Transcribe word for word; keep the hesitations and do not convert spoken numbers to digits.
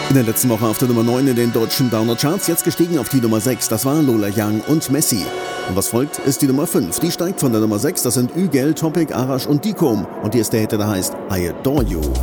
In der letzten Woche auf der Nummer neun in den deutschen Downer-Charts, jetzt gestiegen auf die Nummer sechs. Das war Lola Young und Messi. Und was folgt, ist die Nummer fünf. Die steigt von der Nummer sechs. Das sind Ügel, Topic, Arash und Dikom. Und hier ist der Hit, der heißt I Adore You.